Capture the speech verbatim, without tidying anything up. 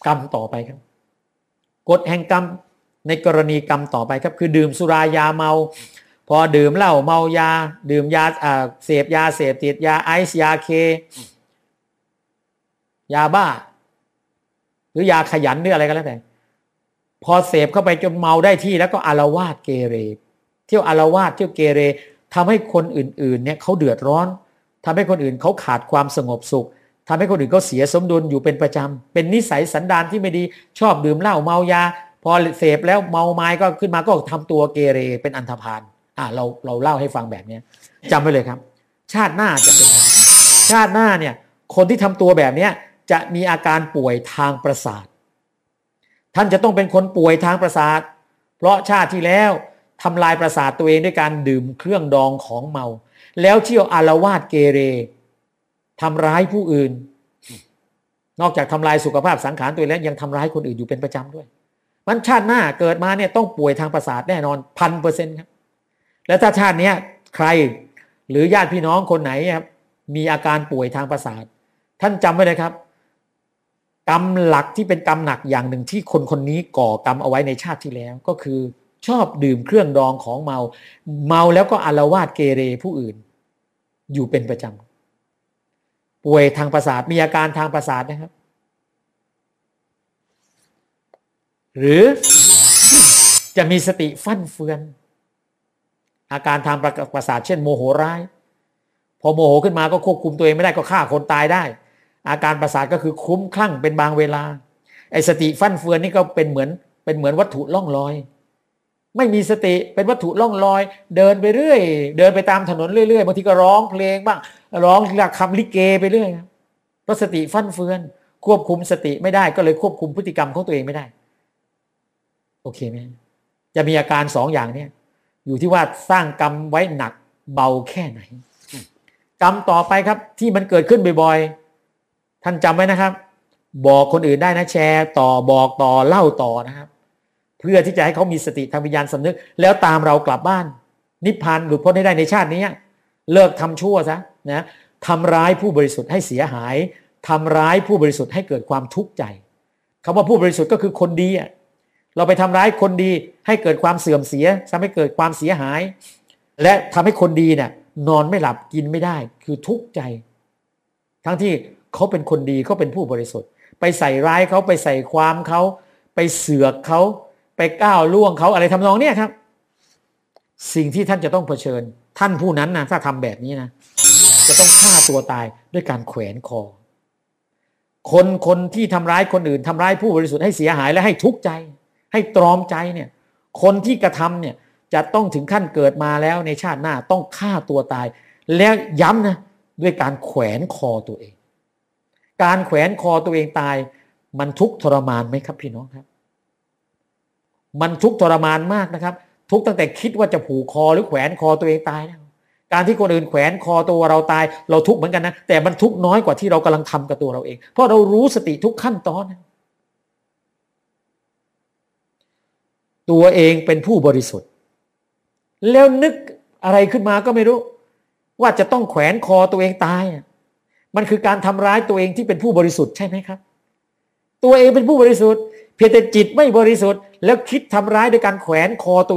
กรรมต่อไปครับกฎแห่งกรรมในกรณีกรรมต่อไปครับคือดื่มสุรายาเมาพอดื่มเหล้าเมายาดื่มยาเสพยาเสพติดยาไอซ์ยาเคยาบ้าหรือยาขยันหรืออะไรก็แล้วแต่พอเสพเข้าไปจนเมาได้ที่แล้วก็อาละวาดเกเรเที่ยวอาละวาดเที่ยวเกเรทำให้คนอื่นๆเนี่ยเขาเดือดร้อนทำให้คนอื่นเขาขาดความสงบสุขทำให้คนอื่นเขาเสียสมดุลอยู่เป็นประจำเป็นนิสัยสันดานที่ไม่ดีชอบดื่มเหล้าเมายาพอเสพแล้วเมาไม้ก็ขึ้นมาก็ทำตัวเกเรเป็นอันธพาลอ่ะเราเราเล่าให้ฟังแบบนี้จำไว้เลยครับชาติหน้าจะเป็นชาติหน้าเนี่ยคนที่ทำตัวแบบนี้จะมีอาการป่วยทางประสาทท่านจะต้องเป็นคนป่วยทางประสาทเพราะชาติที่แล้วทำลายประสาทตัวเองด้วยการดื่มเครื่องดองของเมาแล้วเที่ยวอาละวาดเกเรทำร้ายผู้อื่นนอกจากทำลายสุขภาพสังขารตัวเองแล้วยังทำร้ายคนอื่นอยู่เป็นประจำด้วยมันชาติหน้าเกิดมาเนี่ยต้องป่วยทางประสาทแน่นอนพันเปอร์เซ็นต์ครับแล้วถ้าชาตินี้ใครหรือญาติพี่น้องคนไหนครับมีอาการป่วยทางประสาทท่านจำไว้เลยครับกรรมหลักที่เป็นกรรมหนักอย่างหนึ่งที่คนคนนี้ก่อกรรมเอาไว้ในชาติที่แล้วก็คือชอบดื่มเครื่องดองของเมาเมาแล้วก็อาละวาดเกเรผู้อื่นอยู่เป็นประจำป่วยทางประสาทมีอาการทางประสาทนะครับหรือจะมีสติฟั่นเฟือนอาการทางประสาทเช่นโมโหร้ายพอโมโหขึ้นมาก็ควบคุมตัวเองไม่ได้ก็ฆ่าคนตายได้อาการประสาทก็คือคลุ้มคลั่งเป็นบางเวลาไอ้สติฟั่นเฟือนนี่ก็เป็นเหมือนเป็นเหมือนวัตถุล่องลอยไม่มีสติเป็นวัตถุล่องลอยเดินไปเรื่อยเดินไปตามถนนเรื่อยๆบางทีก็ร้องเพลงบ้างร้องคำลิเกไปเรื่อยเพราะสติฟั่นเฟือนควบคุมสติไม่ได้ก็เลยควบคุมพฤติกรรมของตัวเองไม่ได้โอเคไหมจะมีอาการสองอย่างเนี่ยอยู่ที่ว่าสร้างกรรมไว้หนักเบาแค่ไหนกรรมต่อไปครับที่มันเกิดขึ้นบ่อยๆท่านจำไว้นะครับบอกคนอื่นได้นะแชร์ต่อบอกต่อเล่าต่อนะครับเพื่อที่จะให้เขามีสติทางวิญญาณสำนึกแล้วตามเรากลับบ้านนิพพานหลุดพ้นให้ได้ในชาตินี้เลิกทำชั่วซะนะทำร้ายผู้บริสุทธิ์ให้เสียหายทำร้ายผู้บริสุทธิ์ให้เกิดความทุกข์ใจคำว่าผู้บริสุทธิ์ก็คือคนดีอ่ะเราไปทำร้ายคนดีให้เกิดความเสื่อมเสียทำให้เกิดความเสียหายและทำให้คนดีเนี่ยนอนไม่หลับกินไม่ได้คือทุกข์ใจทั้งที่เขาเป็นคนดีเขาเป็นผู้บริสุทธิ์ไปใส่ร้ายเขาไปใส่ความเขาไปเสือกเขาไปก้าวล่วงเขาอะไรทำนองเนี้ยครับสิ่งที่ท่านจะต้องเผชิญท่านผู้นั้นนะถ้าทำแบบนี้นะจะต้องฆ่าตัวตายด้วยการแขวนคอคนคนที่ทำร้ายคนอื่นทำร้ายผู้บริสุทธิ์ให้เสียหายและให้ทุกข์ใจให้ตรอมใจเนี่ยคนที่กระทำเนี่ยจะต้องถึงขั้นเกิดมาแล้วในชาติหน้าต้องฆ่าตัวตายแล้วย้ำนะด้วยการแขวนคอตัวเองการแขวนคอตัวเองตายมันทุกข์ทรมานไหมครับพี่น้องครับมันทุกข์ทรมานมากนะครับทุกข์ตั้งแต่คิดว่าจะผูกคอหรือแขวนคอตัวเองตายนะการที่คนอื่นแขวนคอตัวเราตายเราทุกข์เหมือนกันนะแต่มันทุกข์น้อยกว่าที่เรากำลังทำกับตัวเราเองเพราะเรารู้สติทุกขั้นตอนตัวเองเป็นผู้บริสุทธิ์แล้วนึกอะไรขึ้นมาก็ไม่รู้ว่าจะต้องแขวนคอตัวเองตายมันคือการทำร้ายตัวเองที่เป็นผู้บริสุทธิ์ใช่ไหมครับตัวเองเป็นผู้บริสุทธิ์เพียงแต่จิตไม่บริสุทธิ์แล้วคิดทำร้ายโดยการแขวนคอตัว